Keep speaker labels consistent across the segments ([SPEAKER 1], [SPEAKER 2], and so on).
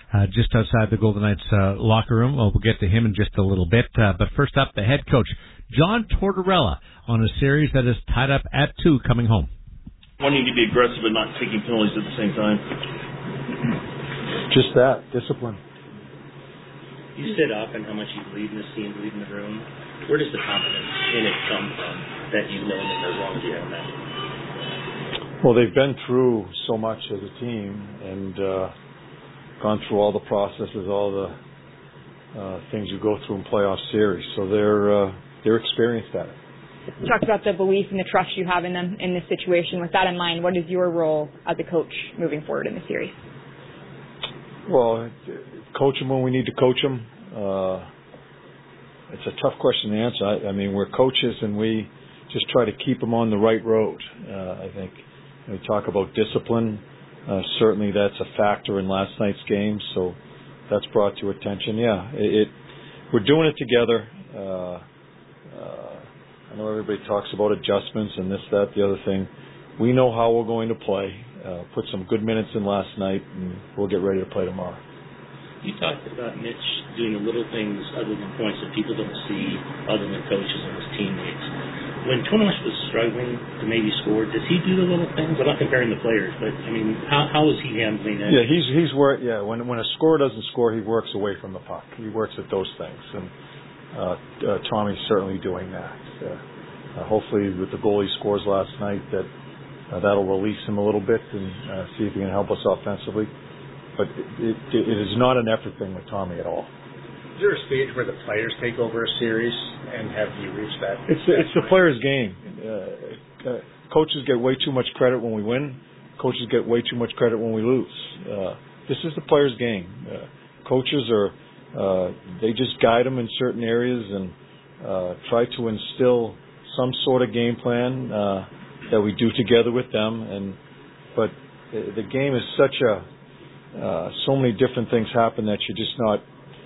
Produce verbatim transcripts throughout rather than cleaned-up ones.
[SPEAKER 1] uh, just outside the Golden Knights uh, locker room. Well, we'll get to him in just a little bit. Uh, but first up, the head coach, John Tortorella, on a series that is tied up at two coming home.
[SPEAKER 2] Wanting to be aggressive and not taking penalties at the same time.
[SPEAKER 3] Just that, discipline.
[SPEAKER 4] You said often how much you believe in this team, believe in the room. Where does the confidence in it come from that you know them as long as you have that?
[SPEAKER 3] Well, they've been through so much as a team and uh, gone through all the processes, all the uh, things you go through in playoff series. So they're uh, they're experienced at it.
[SPEAKER 5] You talked about the belief and the trust you have in them in this situation. With that in mind, what is your role as a coach moving forward in the series?
[SPEAKER 3] Well, coach them when we need to coach them. Uh, it's a tough question to answer. I, I mean, we're coaches and we just try to keep them on the right road. Uh, I think we talk about discipline. Uh, certainly that's a factor in last night's game, so that's brought to attention. Yeah, it, it we're doing it together. Uh, uh, I know everybody talks about adjustments and this, that, the other thing. We know how we're going to play. Uh, put some good minutes in last night, and we'll get ready to play tomorrow.
[SPEAKER 4] You talked about Mitch doing the little things other than points that people don't see other than coaches and his teammates. When Tomas was struggling to maybe score, does he do the little things? I'm not comparing the players, but, I mean, how how is he handling that?
[SPEAKER 3] Yeah, he's he's work. Yeah, when when a scorer doesn't score, he works away from the puck. He works at those things, and uh, uh, Tommy's certainly doing that. Uh, uh, hopefully, with the goal he scores last night, that Uh, that'll release him a little bit and uh, see if he can help us offensively. But it, it, it is not an effort thing with Tommy at all.
[SPEAKER 6] Is there a stage where the players take over a series, and have you reached that?
[SPEAKER 3] It's
[SPEAKER 6] that
[SPEAKER 3] it's the players' game. Uh, uh, coaches get way too much credit when we win. Coaches get way too much credit when we lose. Uh, this is the players' game. Uh, coaches are uh, they just guide them in certain areas and uh, try to instill some sort of game plan Uh, that we do together with them, and but the game is such a uh, so many different things happen that you're just not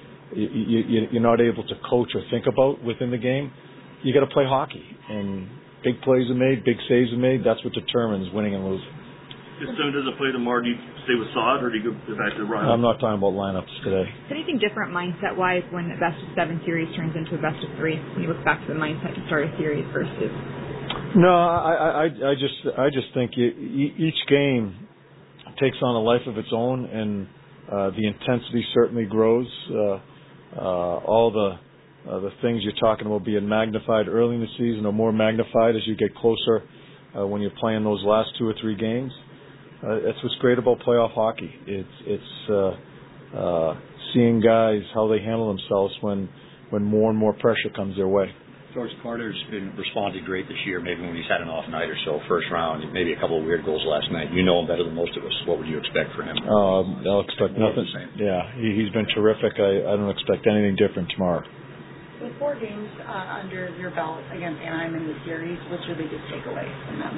[SPEAKER 3] you, you, you're not able to coach or think about within the game. You got to play hockey, and big plays are made, big saves are made. That's what determines winning and losing.
[SPEAKER 2] If Stone doesn't play tomorrow, do you stay with Saad or do you go back to Ryan?
[SPEAKER 3] I'm not talking about lineups today.
[SPEAKER 5] Is anything different mindset-wise when a best of seven series turns into a best of three? When you look back to the mindset to start a series versus.
[SPEAKER 3] No, I, I, I just, I just think you, each game takes on a life of its own, and uh, the intensity certainly grows. Uh, uh, all the, uh, the things you're talking about being magnified early in the season are more magnified as you get closer uh, when you're playing those last two or three games. Uh, that's what's great about playoff hockey. It's, it's uh, uh, seeing guys how they handle themselves when, when more and more pressure comes their way.
[SPEAKER 7] George Carter's been responded great this year, maybe when he's had an off night or so, first round, maybe a couple of weird goals last night. You know him better than most of us. What would you expect for him?
[SPEAKER 3] Uh, I'll expect More nothing. Yeah, he, he's been terrific. I, I don't expect anything different tomorrow.
[SPEAKER 8] With four games uh, under your belt against Anaheim in the series, what's your biggest takeaway from them?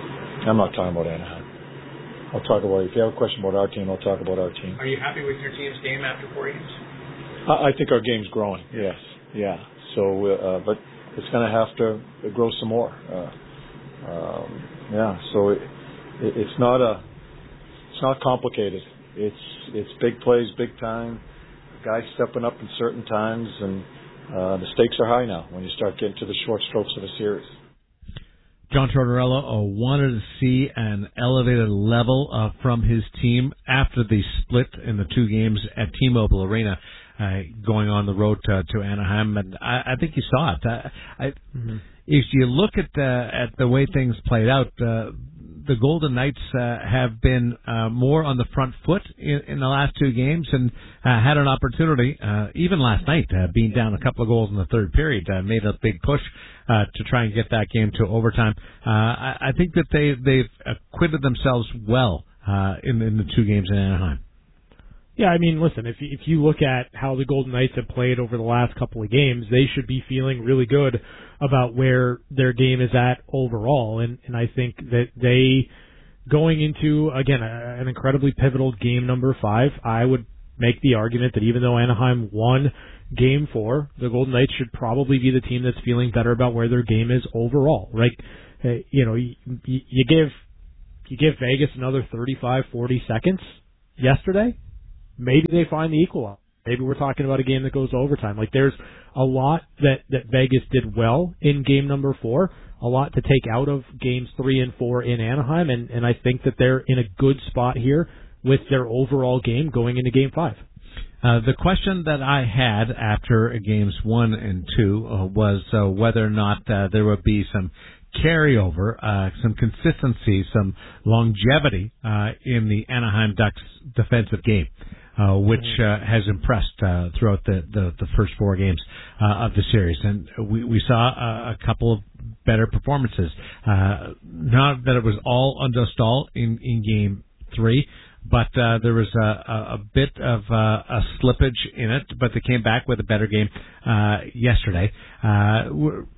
[SPEAKER 3] I'm not talking about Anaheim. I'll talk about, if you have a question about our team, I'll talk about our team.
[SPEAKER 6] Are you happy with your team's game after four games?
[SPEAKER 3] I, I think our game's growing, yes. Yeah. So, uh, but it's going to have to grow some more. Uh, um, yeah. So it, it, it's not a, it's not complicated. It's it's big plays, big time. Guys stepping up in certain times, and uh, the stakes are high now when you start getting to the short strokes of a series.
[SPEAKER 1] John Tortorella uh, wanted to see an elevated level uh, from his team after the split in the two games at T-Mobile Arena. Uh, going on the road to, to Anaheim, and I, I think you saw it. Uh, I, mm-hmm. If you look at the, at the way things played out, uh, the Golden Knights uh, have been uh, more on the front foot in, in the last two games, and uh, had an opportunity, uh, even last night, uh, being down a couple of goals in the third period, uh, made a big push uh, to try and get that game to overtime. Uh, I, I think that they they've acquitted themselves well uh, in, in the two games in Anaheim.
[SPEAKER 9] Yeah, I mean, listen, if you, if you look at how the Golden Knights have played over the last couple of games, they should be feeling really good about where their game is at overall. And, and I think that they, going into, again, a, an incredibly pivotal game number five, I would make the argument that even though Anaheim won game four, the Golden Knights should probably be the team that's feeling better about where their game is overall. Right? Uh, you know, you, you give you give Vegas another thirty-five, forty seconds yesterday. maybe they find the equalizer. Maybe we're talking about a game that goes to overtime. Like, there's a lot that, that Vegas did well in game number four, a lot to take out of games three and four in Anaheim, and, and I think that they're in a good spot here with their overall game going into game five.
[SPEAKER 1] Uh, the question that I had after games one and two uh, was uh, whether or not uh, there would be some carryover, uh, some consistency, some longevity uh, in the Anaheim Ducks defensive game, uh, which uh, has impressed uh, throughout the, the, the first four games uh, of the series. And we, we saw a, a couple of better performances. Uh, not that it was all on Dostal in, in game three, but uh, there was a, a, a bit of uh, a slippage in it, but they came back with a better game uh, yesterday. Uh,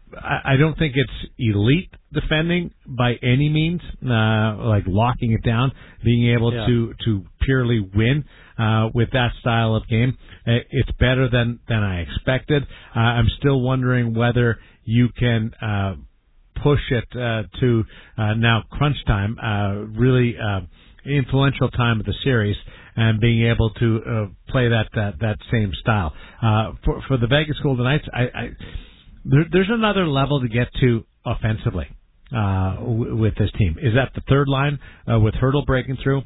[SPEAKER 1] I don't think it's elite defending by any means, uh, like locking it down, being able
[SPEAKER 9] yeah.
[SPEAKER 1] to, to purely win uh, with that style of game. It's better than, than I expected. Uh, I'm still wondering whether you can uh, push it uh, to uh, now crunch time, uh, really uh, influential time of the series, and being able to uh, play that, that that same style. Uh, for for the Vegas Golden Knights, I, I there, there's another level to get to offensively uh, w- with this team. Is that the third line uh, with Hurdle breaking through?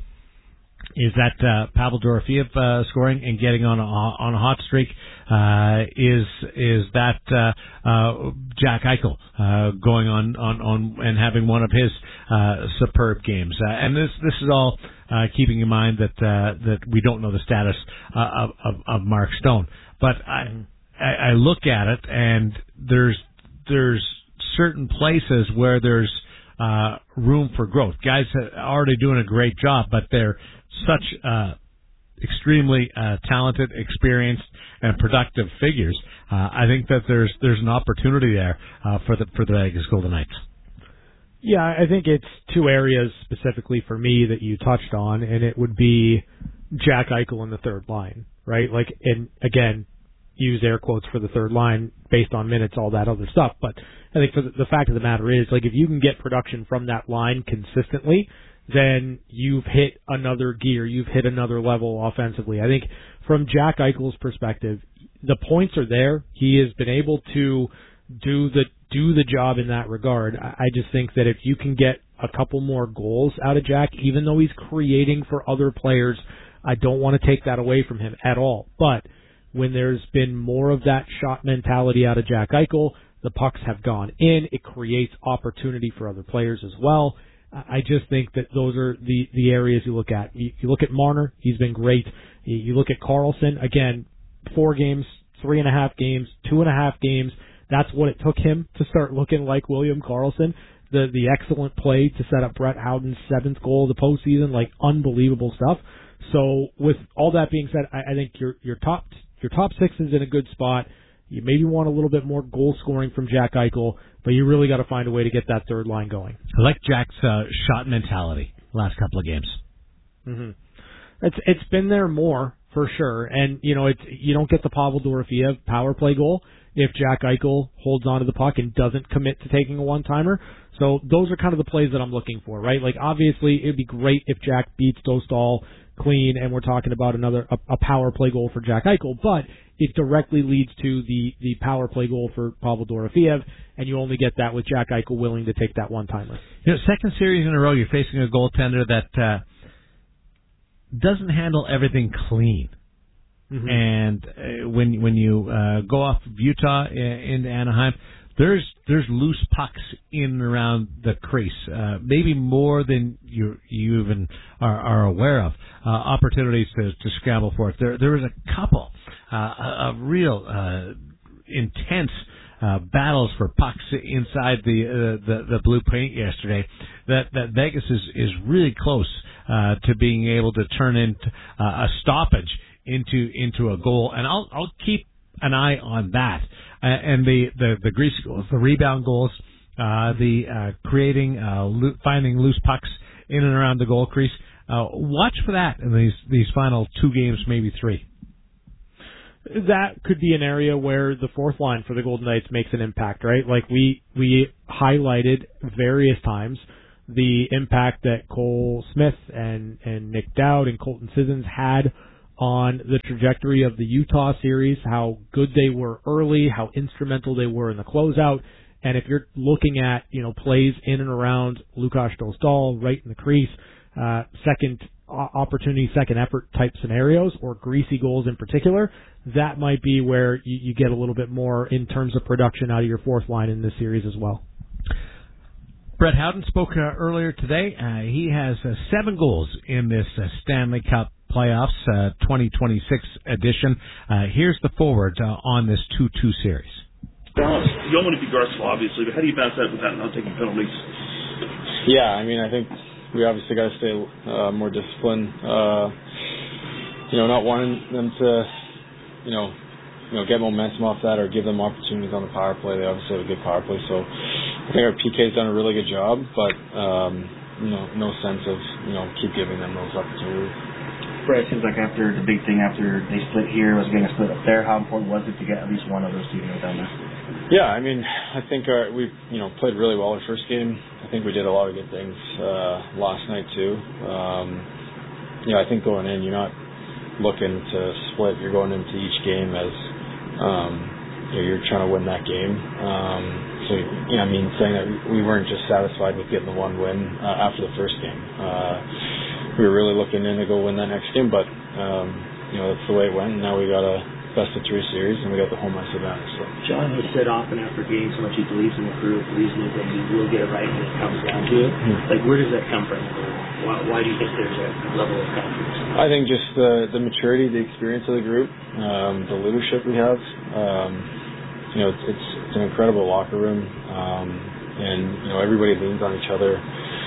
[SPEAKER 1] Is that uh, Pavel Dorofeev uh, scoring and getting on a, on a hot streak? Uh, is is that uh, uh, Jack Eichel uh, going on, on, on and having one of his uh, superb games? Uh, and this this is all uh, keeping in mind that uh, that we don't know the status uh, of, of, of Mark Stone. But I, I I look at it, and there's there's certain places where there's uh, room for growth. Guys are already doing a great job, but they're such uh, extremely uh, talented, experienced, and productive figures. Uh, I think that there's there's an opportunity there uh, for the for the Vegas Golden Knights.
[SPEAKER 9] Yeah, I think it's two areas specifically for me that you touched on, and it would be Jack Eichel in the third line, right? Like, and again, use air quotes for the third line based on minutes, all that other stuff. But I think for the, the fact of the matter is, like, if you can get production from that line consistently, then you've hit another gear, you've hit another level offensively. I think from Jack Eichel's perspective, the points are there. He has been able to do the do the job in that regard. I just think that if you can get a couple more goals out of Jack, even though he's creating for other players, I don't want to take that away from him at all. But when there's been more of that shot mentality out of Jack Eichel, the pucks have gone in. It creates opportunity for other players as well. I just think that those are the, the areas you look at. You, you look at Marner, he's been great. You, you look at Karlsson, again, four games, three and a half games, two and a half games. That's what it took him to start looking like William Karlsson. The the excellent play to set up Brett Howden's seventh goal of the postseason, like unbelievable stuff. So with all that being said, I, I think your your top your top six is in a good spot. You maybe want a little bit more goal scoring from Jack Eichel, but you really got to find a way to get that third line going.
[SPEAKER 1] I like Jack's uh, shot mentality last couple of games.
[SPEAKER 9] Mm-hmm. It's it's been there more for sure, and you know it's you don't get the Pavel Dorofeev power play goal if Jack Eichel holds onto the puck and doesn't commit to taking a one timer. So those are kind of the plays that I'm looking for, right? Like obviously it'd be great if Jack beats Dostal clean, and we're talking about another a, a power play goal for Jack Eichel, but it directly leads to the, the power play goal for Pavel Dorofeev, and you only get that with Jack Eichel willing to take that one-timer.
[SPEAKER 1] You know, second series in a row, you're facing a goaltender that uh, doesn't handle everything clean. Mm-hmm. And uh, when when you uh, go off of Utah uh, into Anaheim, there's there's loose pucks in and around the crease, uh, maybe more than you you even are, are aware of. Uh, opportunities to, to scramble for it. There there was a couple uh, of real uh, intense uh, battles for pucks inside the, uh, the the blue paint yesterday. That that Vegas is is really close uh, to being able to turn into uh, a stoppage into into a goal, and I'll I'll keep an eye on that. Uh, and the, the, the greasy goals, the rebound goals, uh, the uh, creating, uh, lo- finding loose pucks in and around the goal crease. Uh, watch for that in these these final two games, maybe three.
[SPEAKER 9] That could be an area where the fourth line for the Golden Knights makes an impact, right? Like we we highlighted various times the impact that Cole Smith and, and Nick Dowd and Colton Sissons had on the trajectory of the Utah series, how good they were early, how instrumental they were in the closeout. And if you're looking at, you know, plays in and around Lukas Dostal, right in the crease, uh, second opportunity, second effort type scenarios, or greasy goals in particular, that might be where you, you get a little bit more in terms of production out of your fourth line in this series as well.
[SPEAKER 1] Brett Howden spoke uh, earlier today. Uh, he has uh, seven goals in this uh, Stanley Cup playoffs uh, twenty twenty-six edition. Uh, here's the forward uh, on this two two series.
[SPEAKER 2] You don't want to be Garcelle, obviously, but how do you balance that without not taking penalties?
[SPEAKER 10] Yeah, I mean, I think we obviously got to stay uh, more disciplined. Uh, you know, not wanting them to, you know, you know, get momentum off that or give them opportunities on the power play. They obviously have a good power play, so I think our P K's done a really good job. But um, you know, no sense of you know keep giving them those opportunities.
[SPEAKER 11] Brett, it seems like after the big thing after they split here was getting a split up there. How important was it to get at least one of those two games down there?
[SPEAKER 10] Yeah, I mean, I think our, we you know played really well our first game. I think we did a lot of good things uh, last night too. Um, you know, I think going in, you're not looking to split. You're going into each game as um, you know, you're trying to win that game. Um, so you know, I mean, saying that we weren't just satisfied with getting the one win uh, after the first game. Uh, we were really looking in to go win that next game, but um, you know that's the way it went. And now we got a best of three series, and we got the home ice advantage. So.
[SPEAKER 4] John has said often after games how much he believes in the group, believes in it, that he will get it right when it comes down to it. Mm-hmm. Like, where does that come from? Why, why do you think there's that level of confidence?
[SPEAKER 10] I think just the the maturity, the experience of the group, um, the leadership we have. Um, you know, it's, it's it's an incredible locker room, um, and you know everybody leans on each other.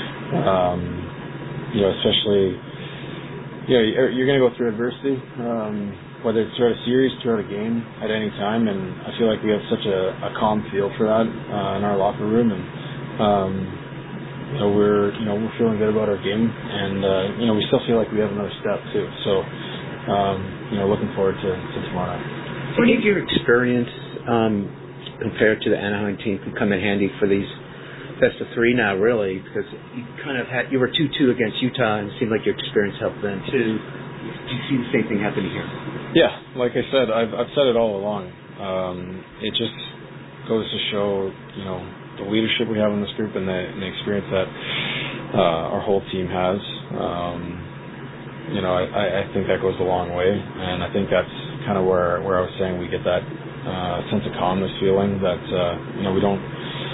[SPEAKER 10] Um, you know, especially you know you're, you're going to go through adversity. Um, whether it's throughout a series, throughout a game, at any time, and I feel like we have such a, a calm feel for that uh, in our locker room, and um, you know we're you know we're feeling good about our game, and uh, you know we still feel like we have another step too. So um, you know looking forward to, to tomorrow night.
[SPEAKER 12] What did your experience um, compared to the Anaheim team can come in handy for these best of three now, really, because you kind of had you were two two against Utah, and it seemed like your experience helped them too. Do you see the same thing happening here?
[SPEAKER 10] Yeah, like I said, I've I've said it all along. Um, it just goes to show, you know, the leadership we have in this group and the, and the experience that uh, our whole team has. Um, you know, I, I think that goes a long way, and I think that's kind of where where I was saying we get that uh, sense of calmness feeling that uh, you know we don't.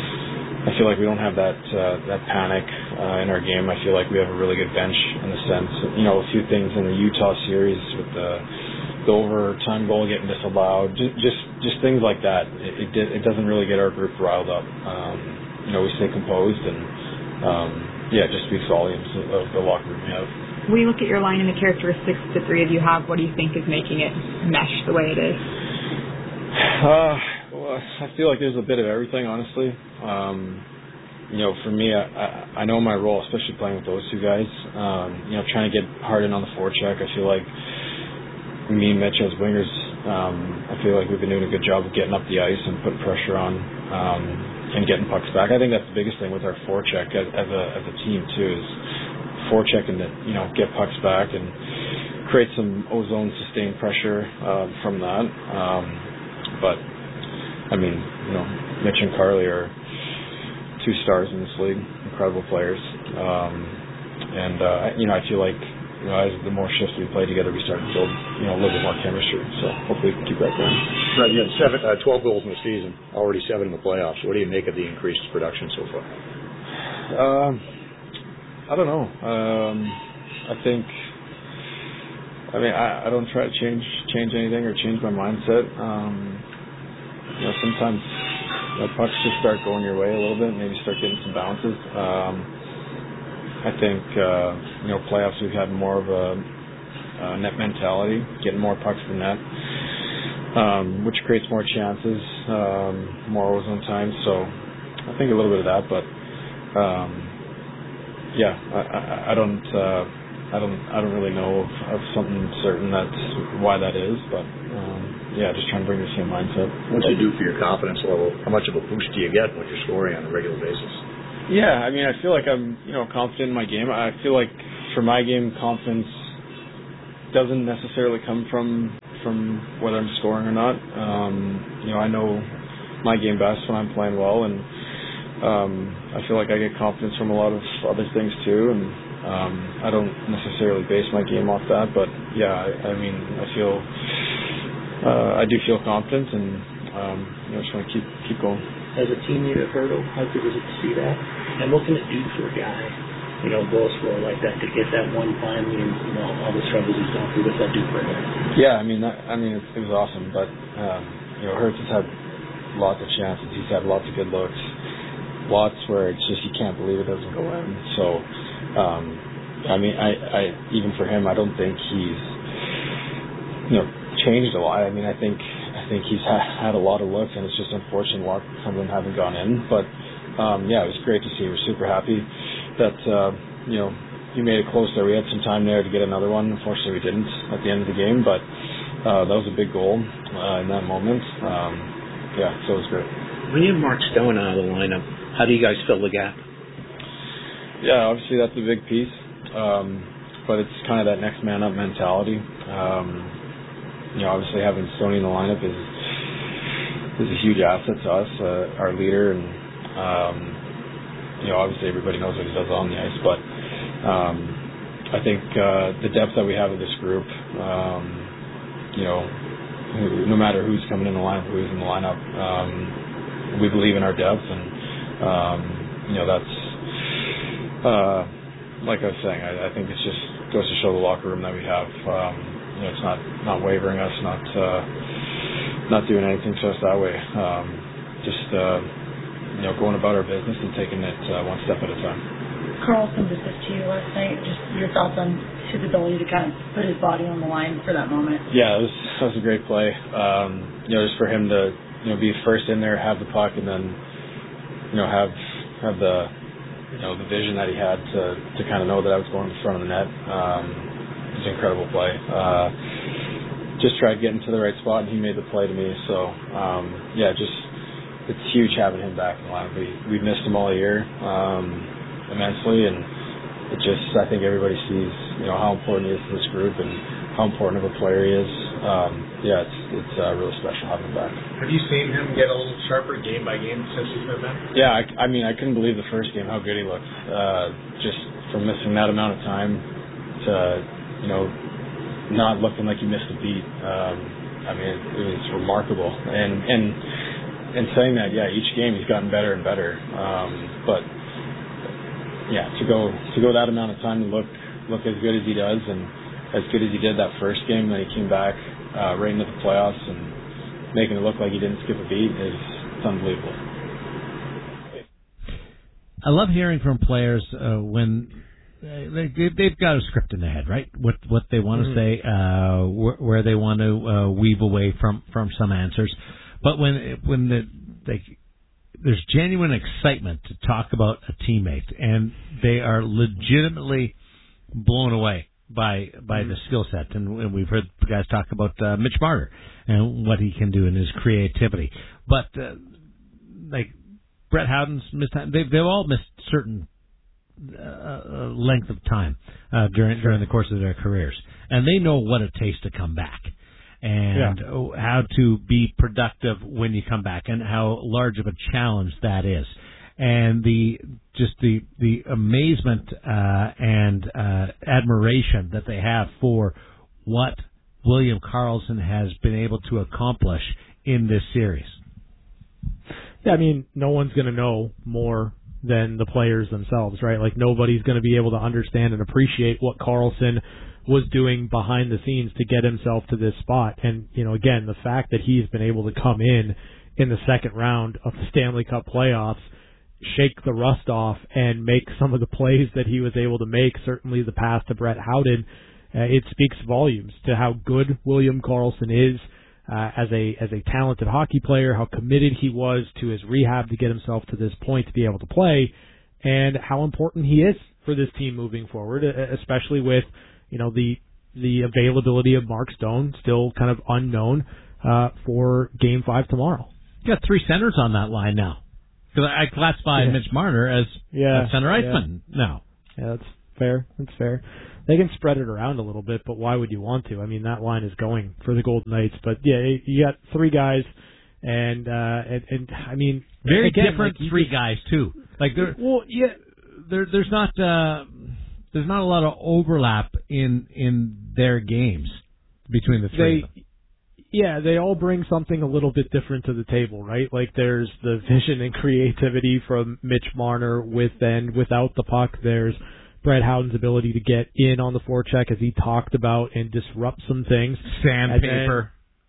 [SPEAKER 10] I feel like we don't have that uh, that panic uh, in our game. I feel like we have a really good bench in the sense, you know, a few things in the Utah series with the, the overtime goal getting disallowed, just just, just things like that. It, it did, it doesn't really get our group riled up. Um, you know, we stay composed, and um, yeah, it just speaks volumes of the locker room we have.
[SPEAKER 5] When you look at your line and the characteristics the three of you have, what do you think is making it mesh the way it is?
[SPEAKER 10] Uh, well, I feel like there's a bit of everything, honestly. Um, you know, for me, I, I, I know my role, especially playing with those two guys. Um, you know, trying to get hard in on the forecheck. I feel like me and Mitch as wingers, um, I feel like we've been doing a good job of getting up the ice and putting pressure on um, and getting pucks back. I think that's the biggest thing with our forecheck as, as a as a team too, is forechecking to you know get pucks back and create some ozone sustained pressure uh, from that. Um, but I mean, you know, Mitch and Carly are two stars in this league, incredible players. Um, and, uh, you know, I feel like, you know, as the more shifts we play together, we start to build, you know, a little bit more chemistry. So hopefully we can keep that going.
[SPEAKER 7] Right, you had seven, uh, twelve goals in the season, already seven in the playoffs. What do you make of the increased production so far?
[SPEAKER 10] Um, I don't know. Um, I think, I mean, I, I don't try to change change anything or change my mindset. Um, you know, sometimes the pucks just start going your way a little bit, maybe start getting some bounces. Um, I think, uh, you know, playoffs we've had more of a, a net mentality, getting more pucks than net, um, which creates more chances, um, more ozone time. So I think a little bit of that, but um, yeah, I, I, I don't, uh, I don't, I don't really know of, of something certain that's why that is, but. Um, Yeah, just trying to bring the same mindset.
[SPEAKER 7] What's it do for your confidence level? How much of a boost do you get when you're scoring on a regular basis?
[SPEAKER 10] Yeah, I mean, I feel like I'm, you know, confident in my game. I feel like for my game, confidence doesn't necessarily come from from whether I'm scoring or not. Um, you know, I know my game best when I'm playing well, and um, I feel like I get confidence from a lot of other things too, and um, I don't necessarily base my game off that. But yeah, I, I mean, I feel uh, I do feel confident, and um, you know, just want to keep keep going.
[SPEAKER 4] As a team year at Hurdle, how good is it to see that? And what can it do for a guy, you know, goal scorer like that, to get that one finally, and you know all the struggles he's gone through? What's that do for him?
[SPEAKER 10] Yeah, I mean, that, I mean, it, it was awesome, but um, you know, Hurts has had lots of chances. He's had lots of good looks, lots where it's just you can't believe it doesn't go in. So, um, I mean, I, I even for him, I don't think he's you know changed a lot. I mean, I think. I think he's ha- had a lot of looks, and it's just unfortunate a lot of them haven't gone in. But um, yeah, it was great to see. We're super happy that uh, you know he made it close there. We had some time there to get another one. Unfortunately, we didn't at the end of the game, but uh, that was a big goal uh, in that moment. Um, yeah, so it was great.
[SPEAKER 12] When you have Mark Stone out of the lineup, how do you guys fill the gap?
[SPEAKER 10] Yeah, obviously that's a big piece, um, but it's kind of that next man up mentality. Um, You know, obviously having Stoney in the lineup is is a huge asset to us, uh, our leader, and um, you know, obviously everybody knows what he does on the ice. But um, I think uh, the depth that we have of this group, um, you know, who, no matter who's coming in the lineup, who's in the lineup, um, we believe in our depth, and um, you know, that's uh, like I was saying. I, I think it just goes to show the locker room that we have. Um, You know, it's not, not wavering us, not uh, not doing anything to us that way. Um, just uh, you know, going about our business and taking it uh, one step at a time.
[SPEAKER 8] Karlsson's assist to you last night. Just your thoughts on his ability to kind of put his body on the line for that moment.
[SPEAKER 10] Yeah, it was that was a great play. Um, you know, just for him to you know be first in there, have the puck, and then you know have have the you know the vision that he had to to kind of know that I was going to the front of the net. Um, It was an incredible play. Uh, just tried getting to the right spot, and he made the play to me. So, um, yeah, just it's huge having him back in the line. We we missed him all year um, immensely, and it just I think everybody sees you know how important he is to this group and how important of a player he is. Um, yeah, it's it's uh, really special having him back.
[SPEAKER 6] Have you seen him get a little sharper game by game since he's been back?
[SPEAKER 10] Yeah, I, I mean I couldn't believe the first game how good he looked. Uh, just from missing that amount of time to you know, not looking like he missed a beat. Um, I mean, it, it was remarkable. And and and saying that, yeah, each game he's gotten better and better. Um, but yeah, to go to go that amount of time to look look as good as he does, and as good as he did that first game, then he came back uh, right into the playoffs and making it look like he didn't skip a beat is it's unbelievable.
[SPEAKER 1] I love hearing from players uh, when. They, they've got a script in their head, right? What what they want to mm-hmm. say, uh, where, where they want to uh, weave away from, from some answers. But when when the, they, there's genuine excitement to talk about a teammate, and they are legitimately blown away by by mm-hmm. the skill set. And, and we've heard guys talk about uh, Mitch Marner and what he can do in his creativity. But uh, like Brett Howden's missed time. They've they've all missed certain. Uh, length of time uh, during during the course of their careers, and they know what it takes to come back, and yeah. how to be productive when you come back, and how large of a challenge that is, and the just the the amazement uh, and uh, admiration that they have for what William Karlsson has been able to accomplish in this series.
[SPEAKER 9] Yeah, I mean, no one's going to know more than the players themselves, right? Like, nobody's going to be able to understand and appreciate what Karlsson was doing behind the scenes to get himself to this spot. And, you know, again, the fact that he's been able to come in in the second round of the Stanley Cup playoffs, shake the rust off, and make some of the plays that he was able to make, certainly the pass to Brett Howden, uh, it speaks volumes to how good William Karlsson is uh, as a as a talented hockey player, how committed he was to his rehab to get himself to this point to be able to play, and how important he is for this team moving forward, especially with, you know, the the availability of Mark Stone still kind of unknown uh, for Game Five tomorrow.
[SPEAKER 1] You got three centers on that line now, because I classify yeah. Mitch Marner as
[SPEAKER 9] yeah,
[SPEAKER 1] a center iceman
[SPEAKER 9] yeah.
[SPEAKER 1] now.
[SPEAKER 9] Yeah, that's fair. That's fair. they can spread it around a little bit, but why would you want to? I mean, that line is going for the Golden Knights. But, yeah, you got three guys, and, uh, and, and I mean...
[SPEAKER 1] Very
[SPEAKER 9] again,
[SPEAKER 1] different
[SPEAKER 9] like
[SPEAKER 1] three
[SPEAKER 9] just,
[SPEAKER 1] guys, too. Like, there,
[SPEAKER 9] well, yeah.
[SPEAKER 1] there, there's not... Uh, There's not a lot of overlap in in their games between the three
[SPEAKER 9] they,
[SPEAKER 1] of them.
[SPEAKER 9] Yeah, they all bring something a little bit different to the table, right? Like there's the vision and creativity from Mitch Marner with and without the puck. There's Brett Howden's ability to get in on the forecheck, as he talked about, and disrupt some things.
[SPEAKER 1] Sandpaper.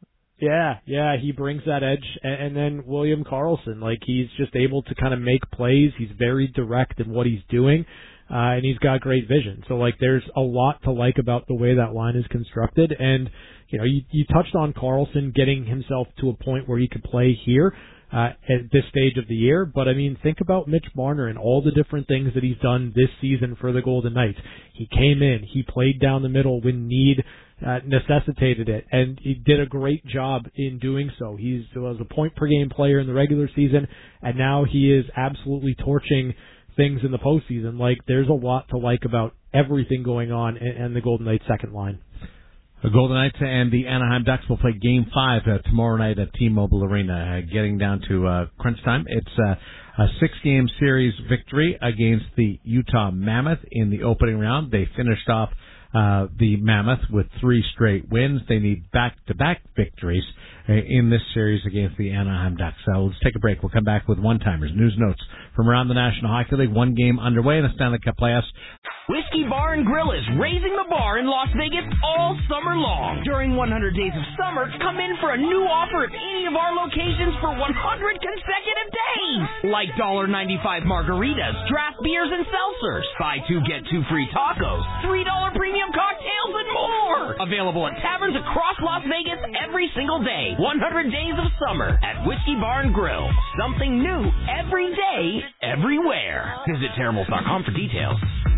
[SPEAKER 9] Yeah, yeah, he brings that edge. And, and then William Karlsson, like he's just able to kind of make plays. He's very direct in what he's doing. Uh, and he's got great vision. So, like, there's a lot to like about the way that line is constructed. And, you know, you, you touched on Karlsson getting himself to a point where he could play here uh, at this stage of the year. But, I mean, think about Mitch Marner and all the different things that he's done this season for the Golden Knights. He came in. He played down the middle when need uh, necessitated it. And he did a great job in doing so. He was a point-per-game player in the regular season, and now he is absolutely torching things in the postseason. Like, there's a lot to like about everything going on in, in the Golden Knights second line.
[SPEAKER 1] The Golden Knights and the Anaheim Ducks will play Game Five uh, tomorrow night at T-Mobile Arena. Uh, getting down to uh, crunch time, it's uh, a six-game series victory against the Utah Mammoth in the opening round. They finished off uh, the Mammoth with three straight wins. They need back-to-back victories uh, in this series against the Anaheim Ducks. So let's take a break. We'll come back with one-timers, news notes from around the National Hockey League. One game underway in the Stanley Cup playoffs.
[SPEAKER 13] Whiskey Bar and Grill is raising the bar in Las Vegas all summer long. During one hundred days of summer, come in for a new offer at any of our locations for one hundred consecutive days. Like one dollar ninety-five margaritas, draft beers, and seltzers. Buy two, get two free tacos, three dollar premium cocktails, and more. Available at taverns across Las Vegas every single day. one hundred days of summer at Whiskey Bar and Grill. Something new every day, everywhere. Visit terribles dot com for details.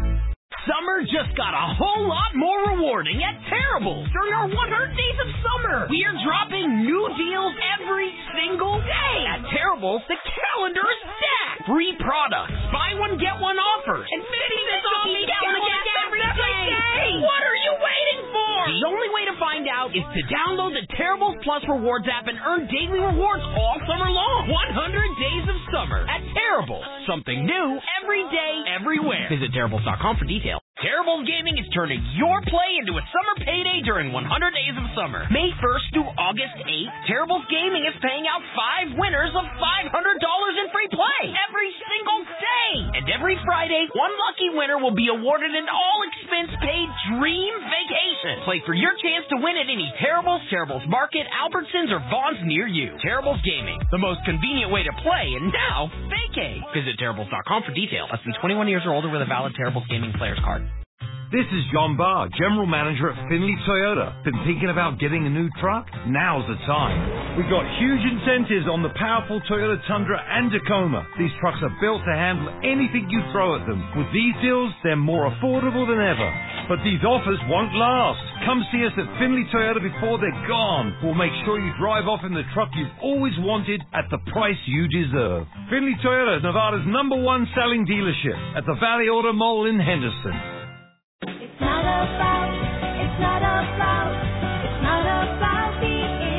[SPEAKER 13] Summer just got a whole lot more rewarding at Terribles during our one hundred days of summer. We are dropping new deals every single day. At Terribles, the calendar is stacked. Free products, buy one, get one offers, and fifty cents off each gallon of gas every day. What are you waiting for? The only way to find out is to download the Terribles Plus Rewards app and earn daily rewards all summer long. one hundred days of summer at Terribles. Something new every day, everywhere. Visit terribles dot com for details. Terribles Gaming is turning your play into a summer payday during one hundred days of summer. May first through August eighth, Terribles Gaming is paying out five winners of five hundred dollars in free play every single day. And every Friday, one lucky winner will be awarded an all-expense-paid dream vacation. Play for your chance to win at any Terribles, Terribles Market, Albertsons, or Vaughn's near you. Terribles Gaming, the most convenient way to play, and now, vacate. Visit terribles dot com for details. Less than twenty-one years or older with a valid Terribles Gaming player's card.
[SPEAKER 14] This is John Barr, General Manager at Finley Toyota. Been thinking about getting a new truck? Now's the time. We've got huge incentives on the powerful Toyota Tundra and Tacoma. These trucks are built to handle anything you throw at them. With these deals, they're more affordable than ever. But these offers won't last. Come see us at Finley Toyota before they're gone. We'll make sure you drive off in the truck you've always wanted at the price you deserve. Finley Toyota is Nevada's number one selling dealership at the Valley Auto Mall in Henderson.
[SPEAKER 15] It's not about, it's not about, it's not about the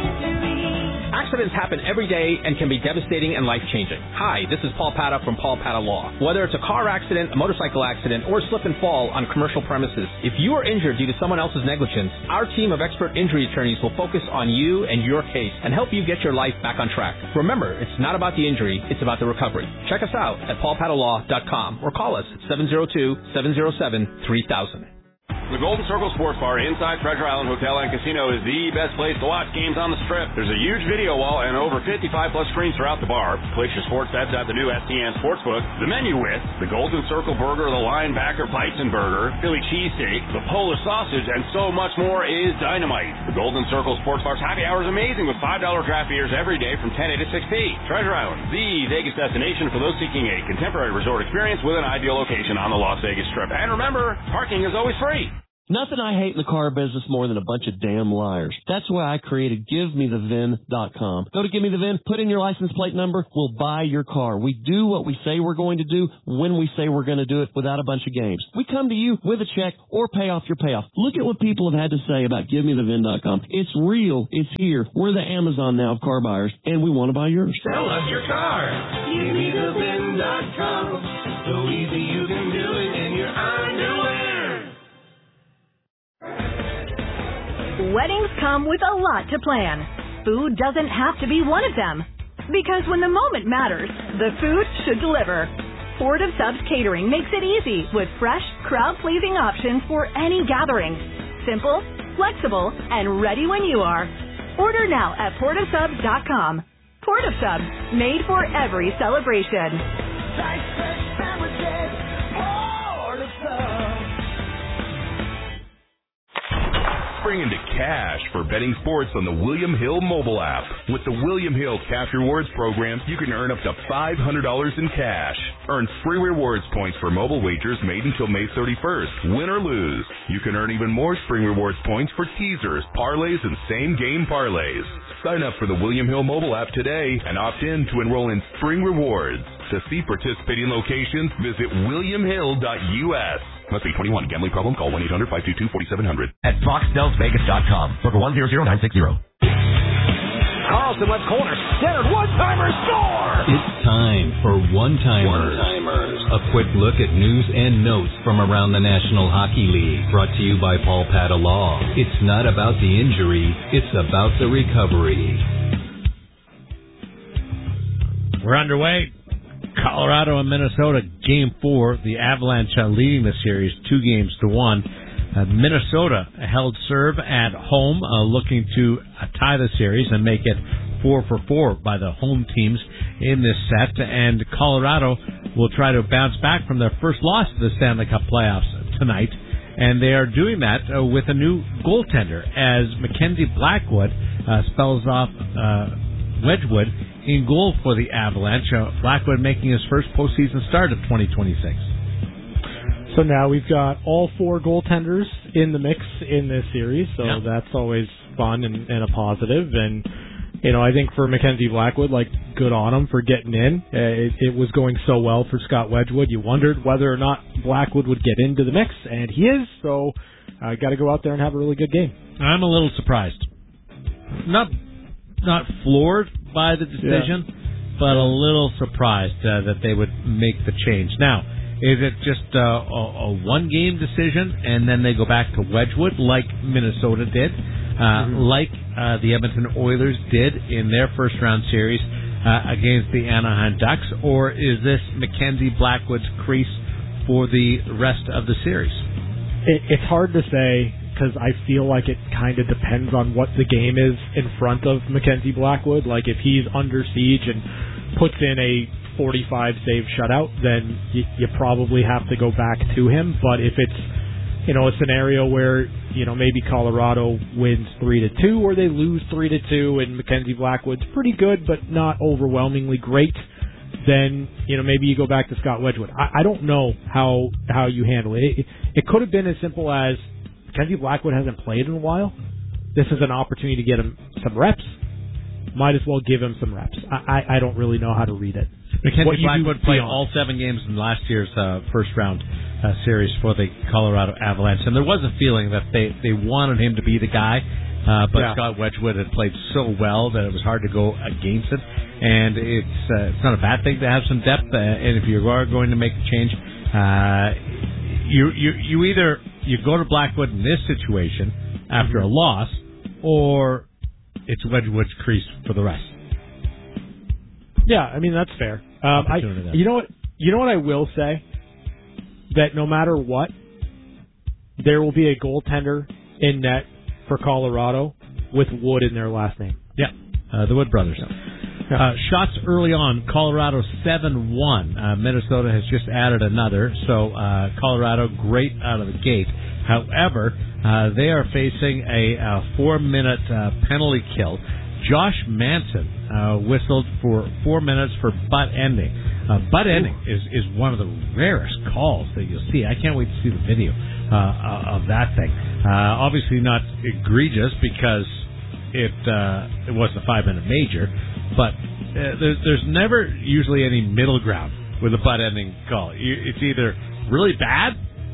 [SPEAKER 15] injury.
[SPEAKER 16] Accidents happen every day and can be devastating and life-changing. Hi, this is Paul Pata from Paul Pata Law. Whether it's a car accident, a motorcycle accident, or slip and fall on commercial premises, if you are injured due to someone else's negligence, our team of expert injury attorneys will focus on you and your case and help you get your life back on track. Remember, it's not about the injury, it's about the recovery. Check us out at paul pata law dot com or call us at seven zero two, seven zero seven, three thousand.
[SPEAKER 17] The Golden Circle Sports Bar inside Treasure Island Hotel and Casino is the best place to watch games on the Strip. There's a huge video wall and over fifty-five plus screens throughout the bar. Place your sports bets at the new S T N Sportsbook. The menu with the Golden Circle Burger, the Linebacker Bison Burger, Philly Cheesesteak, the Polish Sausage, and so much more is dynamite. The Golden Circle Sports Bar's happy hour is amazing with five dollar draft beers every day from ten A to six P. Treasure Island, the Vegas destination for those seeking a contemporary resort experience with an ideal location on the Las Vegas Strip. And remember, parking is always free.
[SPEAKER 18] Nothing I hate in the car business more than a bunch of damn liars. That's why I created Give Me The Vin dot com. Go to Give Me The Vin, put in your license plate number, we'll buy your car. We do what we say we're going to do when we say we're going to do it without a bunch of games. We come to you with a check or pay off your payoff. Look at what people have had to say about Give Me The Vin dot com. It's real. It's here. We're the Amazon now of car buyers, and we want to buy yours.
[SPEAKER 15] Sell us your car. Give Me The Vin dot com. So easy you can do it in your underwear.
[SPEAKER 19] Weddings come with a lot to plan. Food doesn't have to be one of them. Because when the moment matters, the food should deliver. Port of Subs Catering makes it easy with fresh, crowd-pleasing options for any gathering. Simple, flexible, and ready when you are. Order now at port of subs dot com. Port of Subs, made for every celebration.
[SPEAKER 15] Like fresh sandwiches, Port of Subs.
[SPEAKER 20] Spring into cash for betting sports on the William Hill mobile app. With the William Hill Cash Rewards program, you can earn up to five hundred dollars in cash. Earn free rewards points for mobile wagers made until May thirty-first. Win or lose, you can earn even more spring rewards points for teasers, parlays, and same-game parlays. Sign up for the William Hill mobile app today and opt in to enroll in spring rewards. To see participating locations, visit william hill dot u s. Must be twenty-one. Gambling problem? Call one eight hundred five two two four seven zero zero.
[SPEAKER 21] At fox dells vegas dot com. Number one zero zero nine six zero.
[SPEAKER 13] Carlson left corner. Centered. One-timer score!
[SPEAKER 22] It's time for One-Timers.
[SPEAKER 13] One-Timers.
[SPEAKER 22] A quick look at news and notes from around the National Hockey League. Brought to you by Paul Pata Law. It's not about the injury. It's about the recovery.
[SPEAKER 1] We're underway. Colorado and Minnesota, Game four. The Avalanche uh, leading the series two games to one. Uh, Minnesota held serve at home, uh, looking to uh, tie the series and make it four for four by the home teams in this set. And Colorado will try to bounce back from their first loss to the Stanley Cup playoffs tonight. And they are doing that uh, with a new goaltender, as Mackenzie Blackwood uh, spells off uh, Wedgwood in goal for the Avalanche. Uh, Blackwood making his first postseason start of twenty twenty-six.
[SPEAKER 9] So now we've got all four goaltenders in the mix in this series, so yeah. That's always fun and, and a positive. And, you know, I think for Mackenzie Blackwood, like, good on him for getting in. Uh, it, it was going so well for Scott Wedgwood. You wondered whether or not Blackwood would get into the mix, and he is, so I uh, got to go out there and have a really good game.
[SPEAKER 1] I'm a little surprised. Not not floored by the decision, yeah. but a little surprised uh, that they would make the change. Now, is it just uh, a, a one-game decision, and then they go back to Wedgwood like Minnesota did, uh, mm-hmm. like uh, the Edmonton Oilers did in their first-round series uh, against the Anaheim Ducks, or is this Mackenzie Blackwood's crease for the rest of the series?
[SPEAKER 9] It, it's hard to say, because I feel like it kind of depends on what the game is in front of Mackenzie Blackwood. Like, if he's under siege and puts in a forty-five save shutout, then you, you probably have to go back to him. But if it's, you know, a scenario where, you know, maybe Colorado wins three to two or they lose three to two and Mackenzie Blackwood's pretty good but not overwhelmingly great, then, you know, maybe you go back to Scott Wedgwood. I, I don't know how how you handle it. It, it could have been as simple as Mackenzie Blackwood hasn't played in a while. This is an opportunity to get him some reps. Might as well give him some reps. I, I, I don't really know how to read it.
[SPEAKER 1] Mackenzie Blackwood played all seven games in last year's uh, first-round uh, series for the Colorado Avalanche, and there was a feeling that they, they wanted him to be the guy, uh, but yeah. Scott Wedgwood had played so well that it was hard to go against it, and it's uh, it's not a bad thing to have some depth, uh, and if you are going to make a change, uh, you, you, you either you go to Blackwood in this situation after a loss, or it's Wedgwood's crease for the rest.
[SPEAKER 9] Yeah, I mean, that's fair. Um, I, you know what? You know what I will say? That no matter what, there will be a goaltender in net for Colorado with Wood in their last name.
[SPEAKER 1] Yeah, uh, the Wood brothers. Yeah. Uh, shots early on, Colorado seven one. Uh, Minnesota has just added another, so uh, Colorado great out of the gate. However, uh, they are facing a, a four-minute uh, penalty kill. Josh Manson uh, whistled for four minutes for butt ending. Uh, butt ending is, is one of the rarest calls that you'll see. I can't wait to see the video uh, of that thing. Uh, obviously not egregious because it uh, it wasn't a five-minute major, but uh, there's, there's never usually any middle ground with a butt ending call. It's either really bad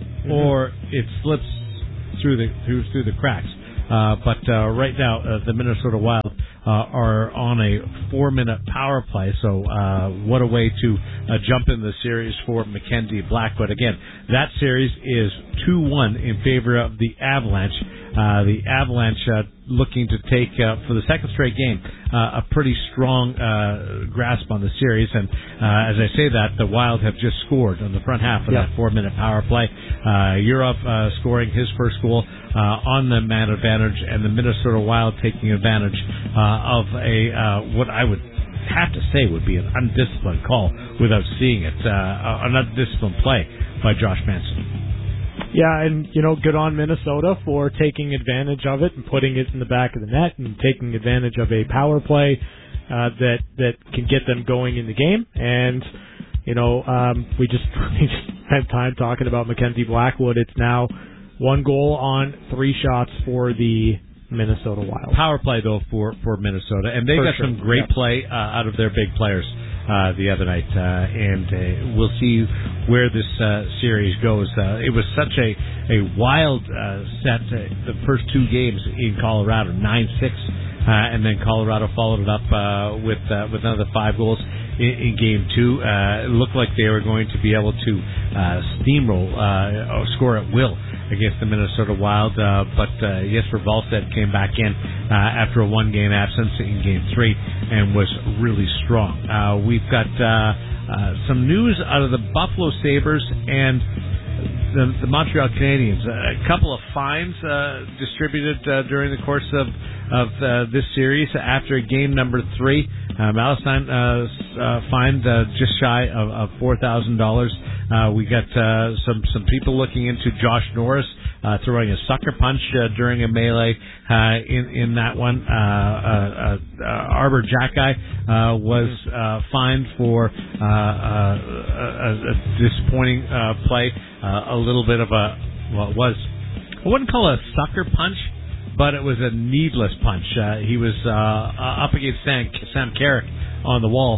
[SPEAKER 1] or it slips through the through through the cracks. Uh, but uh, right now, uh, the Minnesota Wild uh, are on a four-minute power play. So uh, what a way to uh, jump in the series for Mackenzie Blackwood. Again, that series is two one in favor of the Avalanche. Uh, the Avalanche uh, looking to take, uh, for the second straight game, uh, a pretty strong uh, grasp on the series. And uh, as I say that, the Wild have just scored on the front half of
[SPEAKER 9] yeah.
[SPEAKER 1] that four-minute power play. Uh, Europe uh, scoring his first goal uh, on the man advantage, and the Minnesota Wild taking advantage uh, of a uh, what I would have to say would be an undisciplined call without seeing it, uh, an undisciplined play by Josh Manson.
[SPEAKER 9] Yeah, and, you know, good on Minnesota for taking advantage of it and putting it in the back of the net and taking advantage of a power play uh, that that can get them going in the game. And, you know, um, we just we just spent time talking about Mackenzie Blackwood. It's now one goal on three shots for the Minnesota Wild.
[SPEAKER 1] Power play, though, for, for Minnesota. And they
[SPEAKER 9] For
[SPEAKER 1] got
[SPEAKER 9] sure.
[SPEAKER 1] some great
[SPEAKER 9] yeah.
[SPEAKER 1] play uh, out of their big players uh, the other night. Uh, and uh, we'll see where this uh, series goes. Uh, it was such a, a wild uh, set, uh, the first two games in Colorado, nine six. Uh, and then Colorado followed it up uh, with uh, with another five goals in, in game two. Uh, it looked like they were going to be able to uh, steamroll uh, or score at will against the Minnesota Wild, uh, but uh, Jesper Wallstedt came back in uh, after a one-game absence in game three and was really strong. Uh, we've got uh, uh, some news out of the Buffalo Sabres and the, the Montreal Canadiens. A couple of fines uh, distributed uh, during the course of of uh, this series after game number three. Uh, Malestein uh, uh, fined uh, just shy of, of four thousand dollars. Uh, we got uh, some some people looking into Josh Norris uh, throwing a sucker punch uh, during a melee uh, in in that one. Uh, uh, uh, Arbor Jacki uh, was uh, fined for uh, uh, a, a disappointing uh, play. Uh, a little bit of a well, it was I wouldn't call it a sucker punch, but it was a needless punch. Uh, he was uh, up against Sam, Sam Carrick on the wall,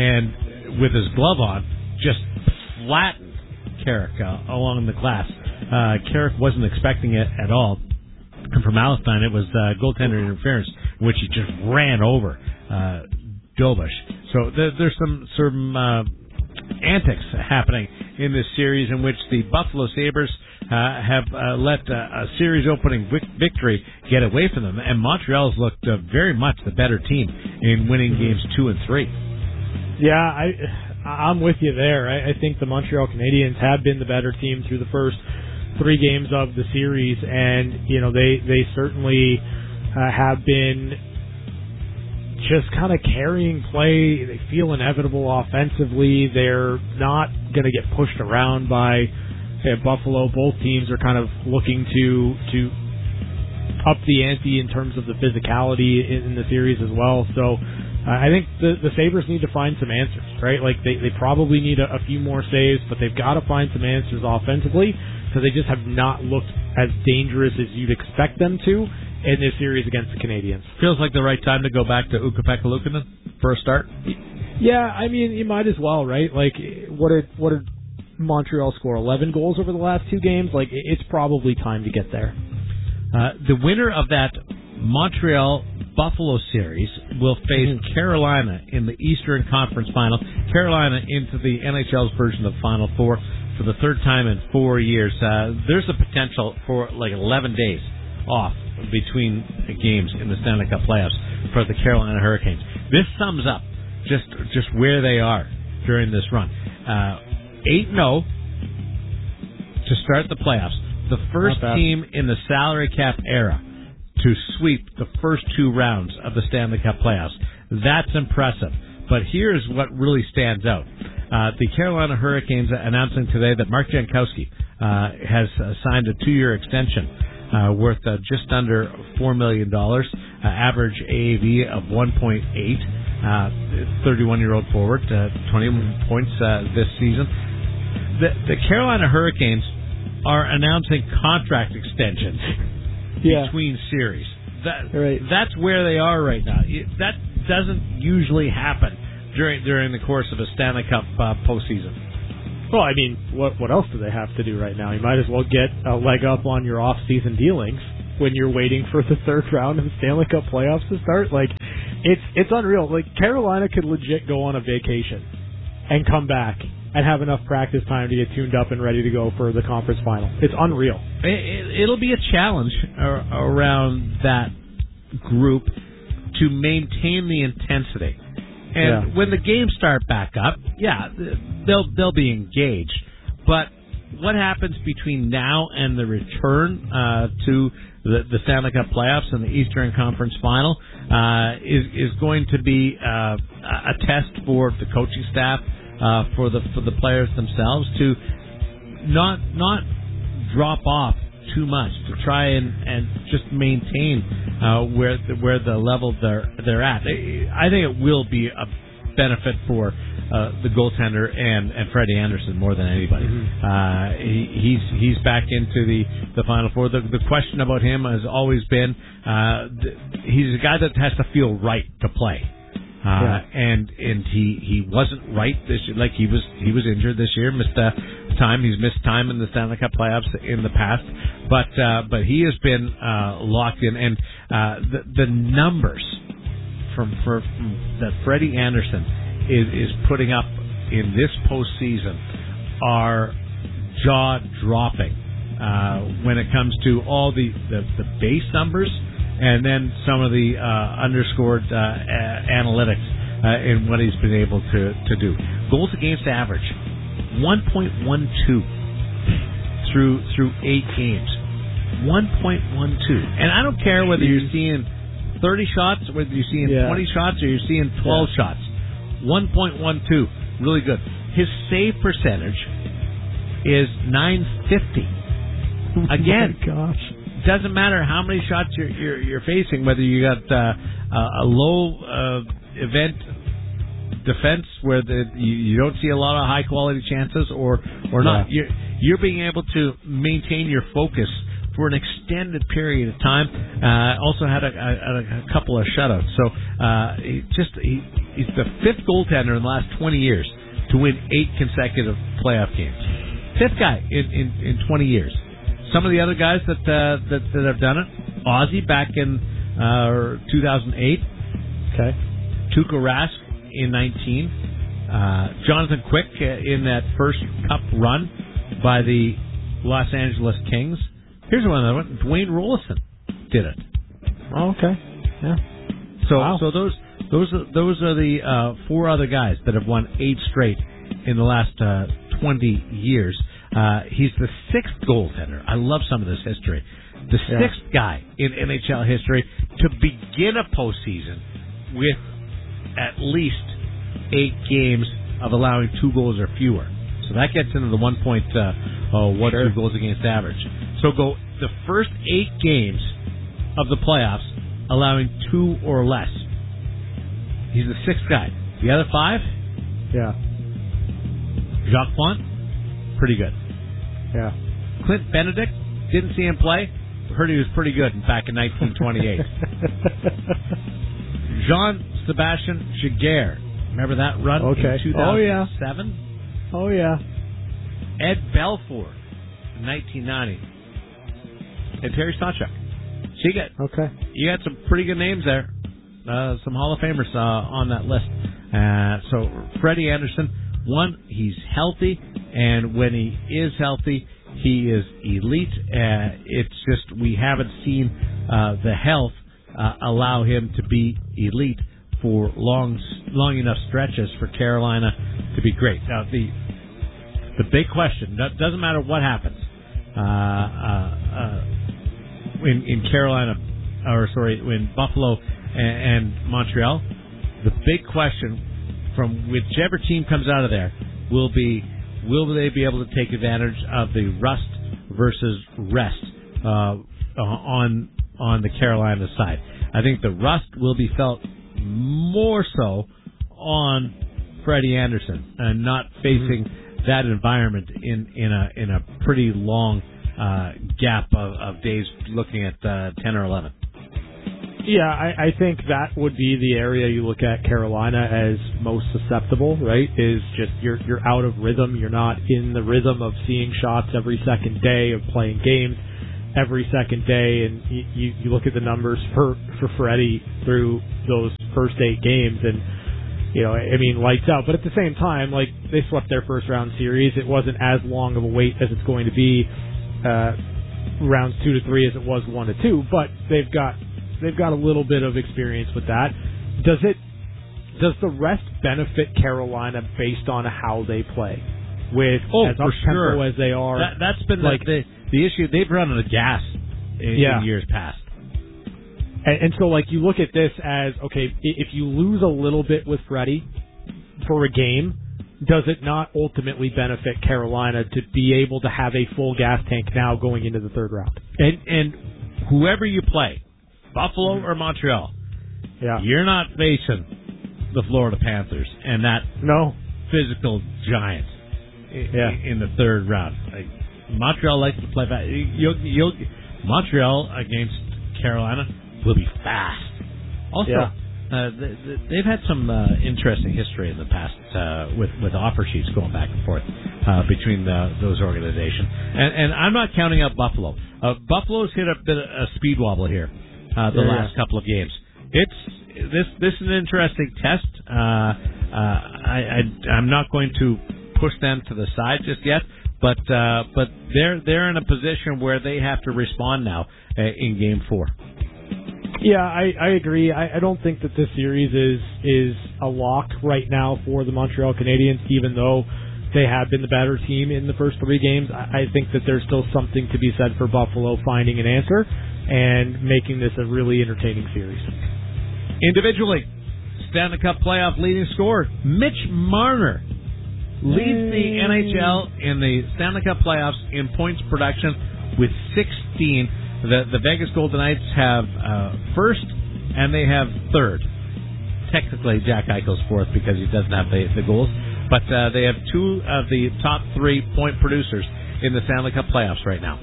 [SPEAKER 1] and with his glove on, just flattened Carrick uh, along the glass. Uh, Carrick wasn't expecting it at all. And for Malestein, it was uh, goaltender interference, in which he just ran over uh, Dobush. So there, there's some some uh, antics happening in this series in which the Buffalo Sabres uh, have uh, let uh, a series opening vic- victory get away from them, and Montreal's looked uh, very much the better team in winning games two and three.
[SPEAKER 9] Yeah, I, I'm with you there. I, I think the Montreal Canadiens have been the better team through the first three games of the series, and you know they they certainly uh, have been just kind of carrying play. They feel inevitable offensively. They're not going to get pushed around by uh, Buffalo. Both teams are kind of looking to to up the ante in terms of the physicality in, in the series as well. So uh, I think the, the Sabres need to find some answers, right? Like they, they probably need a, a few more saves, but they've got to find some answers offensively because they just have not looked as dangerous as you'd expect them to in this series against the Canadiens.
[SPEAKER 1] Feels like the right time to go back to Ukko-Pekka Luukkonen for a start.
[SPEAKER 9] Yeah, I mean, you might as well, right? Like, what did what did Montreal score? eleven goals over the last two games? Like, it's probably time to get there.
[SPEAKER 1] Uh, the winner of that Montreal-Buffalo series will face mm-hmm. Carolina in the Eastern Conference Final. Carolina into the N H L's version of Final Four for the third time in four years. Uh, there's a potential for like eleven days off between games in the Stanley Cup playoffs for the Carolina Hurricanes. This sums up just just where they are during this run. eight and oh to start the playoffs. The first team in the salary cap era to sweep the first two rounds of the Stanley Cup playoffs. That's impressive. But here's what really stands out. Uh, the Carolina Hurricanes announcing today that Mark Jankowski uh, has uh, signed a two-year extension Uh, worth uh, just under four million dollars, uh, average A A V of one point eight, uh, thirty-one-year-old forward, uh, twenty points uh, this season. The, the Carolina Hurricanes are announcing contract extensions
[SPEAKER 9] yeah.
[SPEAKER 1] between series. That,
[SPEAKER 9] right.
[SPEAKER 1] That's where they are right now. It, that doesn't usually happen during during the course of a Stanley Cup uh, postseason.
[SPEAKER 9] Well, I mean, what what else do they have to do right now? You might as well get a leg up on your off-season dealings when you're waiting for the third round of the Stanley Cup playoffs to start. Like, it's it's unreal. Like, Carolina could legit go on a vacation and come back and have enough practice time to get tuned up and ready to go for the conference final. It's unreal.
[SPEAKER 1] It, it, it'll be a challenge ar- around that group to maintain the intensity. And
[SPEAKER 9] yeah.
[SPEAKER 1] when the games start back up, yeah, they'll they'll be engaged. But what happens between now and the return uh, to the, the Stanley Cup playoffs and the Eastern Conference Final uh, is is going to be uh, a test for the coaching staff. Uh, for the for the players themselves to not not drop off too much, to try and, and just maintain uh, where the, where the level they're they're at. I think it will be a benefit for uh, the goaltender and, and Freddie Anderson more than anybody. Mm-hmm. Uh, he, he's he's back into the, the Final Four. The, the question about him has always been uh, he's a guy that has to feel right to play. Uh, yeah. and and he, he wasn't right this year. Like he was he was injured this year, missed uh, time. He's missed time in the Stanley Cup playoffs in the past, but uh, but he has been uh, locked in. And uh, the the numbers from, for, from that Freddie Anderson is is putting up in this postseason are jaw dropping uh, when it comes to all the, the, the base numbers. And then some of the uh, underscored uh, a- analytics uh, in what he's been able to, to do. Goals against average, one point one two through through eight games. one point one two. And I don't care whether you're seeing thirty shots, whether you're seeing yeah. twenty shots, or you're seeing twelve yeah. shots. one point one two, really good. His save percentage is nine fifty.
[SPEAKER 9] Oh
[SPEAKER 1] Again,
[SPEAKER 9] my gosh.
[SPEAKER 1] Doesn't matter how many shots you're you're, you're facing, whether you got uh, a low uh, event defense where the, you, you don't see a lot of high quality chances, or or not.
[SPEAKER 9] Yeah.
[SPEAKER 1] You're you're being able to maintain your focus for an extended period of time. Uh, also had a, a, a couple of shutouts. So uh, he just he, he's the fifth goaltender in the last twenty years to win eight consecutive playoff games. Fifth guy in, in, in twenty years. Some of the other guys that uh, that, that have done it, Ozzy back in uh, two thousand eight.
[SPEAKER 9] Okay.
[SPEAKER 1] Tuukka Rask in nineteen. Uh, Jonathan Quick uh, in that first Cup run by the Los Angeles Kings. Here's one other one. Dwayne Rollison did it.
[SPEAKER 9] Oh, okay. Yeah.
[SPEAKER 1] So
[SPEAKER 9] wow.
[SPEAKER 1] so those those are, those are the uh, four other guys that have won eight straight in the last uh, twenty years. Uh, he's the sixth goaltender. I love some of this history. The
[SPEAKER 9] yeah.
[SPEAKER 1] sixth guy in N H L history to begin a postseason with at least eight games of allowing two goals or fewer. So that gets into the one point uh, oh, one sure. two goals against average. So go the first eight games of the playoffs allowing two or less. He's the sixth guy. The other five?
[SPEAKER 9] Yeah.
[SPEAKER 1] Jacques Plante? Pretty good.
[SPEAKER 9] Yeah.
[SPEAKER 1] Clint Benedict, didn't see him play. Heard he was pretty good back in nineteen twenty-eight. Jean-Sébastien Giguère. Remember that run
[SPEAKER 9] okay.
[SPEAKER 1] in two thousand seven?
[SPEAKER 9] Oh, yeah. Oh, yeah.
[SPEAKER 1] Ed Belfour in nineteen ninety. And Terry Stachuk. So you got,
[SPEAKER 9] okay.
[SPEAKER 1] you got some pretty good names there. Uh, some Hall of Famers uh, on that list. Uh, so Freddie Anderson, one, he's healthy, and when he is healthy, he is elite. Uh, it's just we haven't seen uh, the health uh, allow him to be elite for long, long enough stretches for Carolina to be great. Now, the the big question, doesn't matter what happens uh, uh, uh, in, in Carolina, or sorry, in Buffalo and, and Montreal, the big question from whichever team comes out of there will be, will they be able to take advantage of the rust versus rest uh, on on the Carolina side? I think the rust will be felt more so on Freddie Anderson and not facing that environment in, in a in a pretty long uh, gap of, of days, looking at uh, ten or eleven.
[SPEAKER 9] Yeah, I, I think that would be the area you look at Carolina as most susceptible, right? Is just you're you're out of rhythm. You're not in the rhythm of seeing shots every second day, of playing games every second day, and you, you, you look at the numbers for, for Freddie through those first eight games, and, you know, I mean, lights out. But at the same time, like, they swept their first round series. It wasn't as long of a wait as it's going to be uh, rounds two to three as it was one to two, but they've got they've got a little bit of experience with that. Does it does the rest benefit Carolina based on how they play? With
[SPEAKER 1] oh,
[SPEAKER 9] as
[SPEAKER 1] for
[SPEAKER 9] up-tempo
[SPEAKER 1] sure.
[SPEAKER 9] as they are,
[SPEAKER 1] that, that's been
[SPEAKER 9] like
[SPEAKER 1] the, the the issue. They've run out of gas in,
[SPEAKER 9] yeah.
[SPEAKER 1] in years past.
[SPEAKER 9] And, and so, like, you look at this as, okay, if you lose a little bit with Freddie for a game, does it not ultimately benefit Carolina to be able to have a full gas tank now going into the third round?
[SPEAKER 1] And and whoever you play, Buffalo or Montreal,
[SPEAKER 9] yeah,
[SPEAKER 1] you're not facing the Florida Panthers and that
[SPEAKER 9] no
[SPEAKER 1] physical giant in,
[SPEAKER 9] yeah.
[SPEAKER 1] in the third round. Like, Montreal likes to play fast. You'll, you'll, Montreal against Carolina will be fast. Also,
[SPEAKER 9] yeah.
[SPEAKER 1] uh, they've had some uh, interesting history in the past uh, with with offer sheets going back and forth uh, between the, those organizations. And, and I'm not counting out Buffalo. Uh, Buffalo's hit a bit of a speed wobble here uh, the
[SPEAKER 9] yeah.
[SPEAKER 1] last couple of games. It's this this is an interesting test. Uh, uh, I, I I'm not going to push them to the side just yet, but uh, but they're they're in a position where they have to respond now uh, in Game Four.
[SPEAKER 9] Yeah, I, I agree. I, I don't think that this series is is a lock right now for the Montreal Canadiens, even though they have been the better team in the first three games. I, I think that there's still something to be said for Buffalo finding an answer and making this a really entertaining series.
[SPEAKER 1] Individually, Stanley Cup playoff leading scorer Mitch Marner leads the N H L in the Stanley Cup playoffs in points production with sixteen. The the Vegas Golden Knights have uh, first, and they have third. Technically, Jack Eichel's fourth because he doesn't have the, the goals, but uh, they have two of the top three point producers in the Stanley Cup playoffs right now.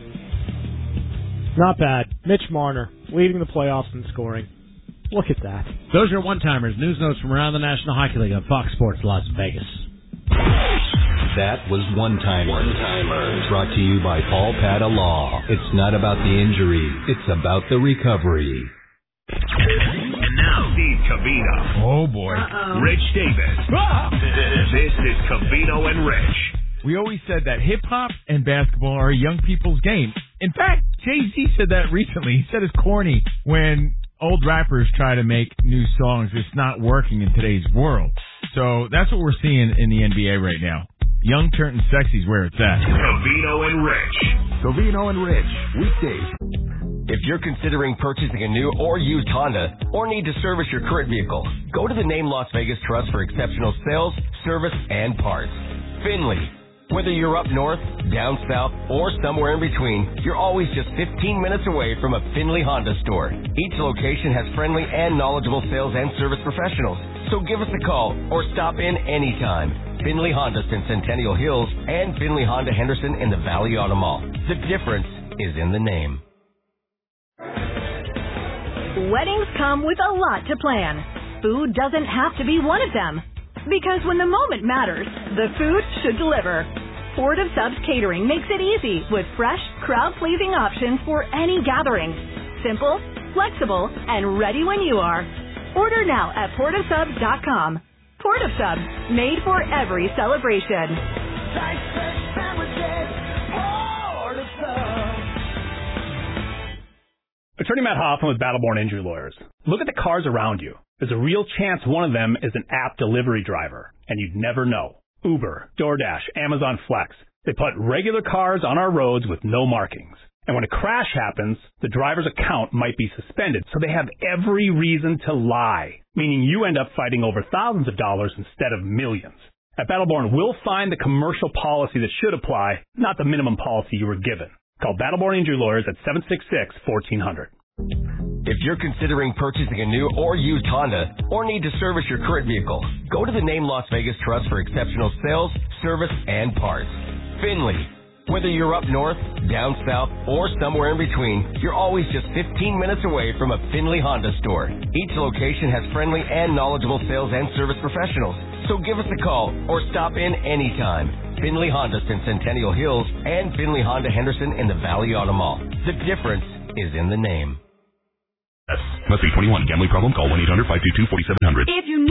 [SPEAKER 9] Not bad. Mitch Marner leading the playoffs in scoring. Look at that.
[SPEAKER 1] Those are one-timers. News notes from around the National Hockey League on Fox Sports Las Vegas.
[SPEAKER 22] That was One-Timers. One-Timers. Brought to you by Paul Pata Law. It's not about the injury. It's about the recovery.
[SPEAKER 2] And now, Steve Covino.
[SPEAKER 14] Oh, boy.
[SPEAKER 2] Uh-oh. Rich Davis. Ah! This is Covino and Rich.
[SPEAKER 14] We always said that hip-hop and basketball are young people's game. In fact, Jay-Z said that recently. He said it's corny when old rappers try to make new songs. It's not working in today's world. So that's what we're seeing in the N B A right now. Young turning sexy is where it's at.
[SPEAKER 2] Covino and Rich.
[SPEAKER 21] Covino and Rich, weekdays. If you're considering purchasing a new or used Honda or need to service your current vehicle, go to the Name Las Vegas Trust for exceptional sales, service, and parts. Finley. Whether you're up north, down south, or somewhere in between, you're always just fifteen minutes away from a Finley Honda store. Each location has friendly and knowledgeable sales and service professionals. So give us a call or stop in anytime. Finley Honda in Centennial Hills and Finley Honda Henderson in the Valley Auto Mall. The difference is in the name.
[SPEAKER 19] Weddings come with a lot to plan. Food doesn't have to be one of them. Because when the moment matters, the food should deliver. Port of Subs Catering makes it easy with fresh, crowd-pleasing options for any gathering. Simple, flexible, and ready when you are. Order now at port of subs dot com. Port of Subs, made for every celebration.
[SPEAKER 3] Attorney Matt Hoffman with Battleborn Injury Lawyers. Look at the cars around you. There's a real chance one of them is an app delivery driver, and you'd never know. Uber, DoorDash, Amazon Flex. They put regular cars on our roads with no markings. And when a crash happens, the driver's account might be suspended, so they have every reason to lie, meaning you end up fighting over thousands of dollars instead of millions. At Battleborn, we'll find the commercial policy that should apply, not the minimum policy you were given. Call Battleborn Injury Lawyers at seven six six, one four zero zero.
[SPEAKER 21] If you're considering purchasing a new or used Honda or need to service your current vehicle, go to the Name Las Vegas Trust for exceptional sales, service, and parts. Finley. Whether you're up north, down south, or somewhere in between, you're always just fifteen minutes away from a Finley Honda store. Each location has friendly and knowledgeable sales and service professionals. So give us a call or stop in anytime. Finley Honda in Centennial Hills and Finley Honda Henderson in the Valley Auto Mall. The difference is in the name.
[SPEAKER 20] Must be twenty-one. Gambling problem? Call one eight hundred five two two four seven zero zero.
[SPEAKER 19] If you